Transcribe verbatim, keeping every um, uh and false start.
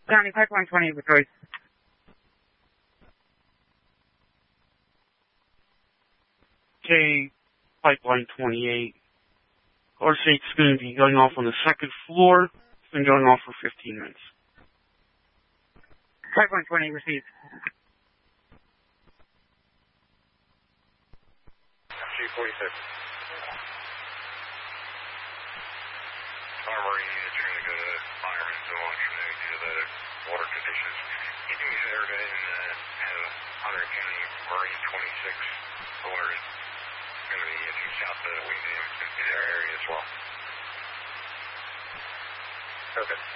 County Pipeline twenty-eight with Royce. Okay, Pipeline twenty-eight. Car eight's going to be going off on the second floor. It's been going off for fifteen minutes. Pipeline twenty-eight received. G forty-six. Our Marine units are going to go to firemen so much due to the water conditions. You can use it every day and uh, have Hunter County Marine twenty-six alerted. It's going to be due south of Wingdam. It's going to be their area as well. Okay.